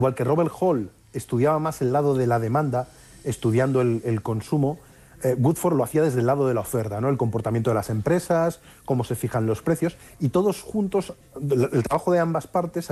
Igual que Robert Hall estudiaba más el lado de la demanda, estudiando el consumo, Woodford lo hacía desde el lado de la oferta, ¿no? El comportamiento de las empresas, cómo se fijan los precios, y todos juntos, el trabajo de ambas partes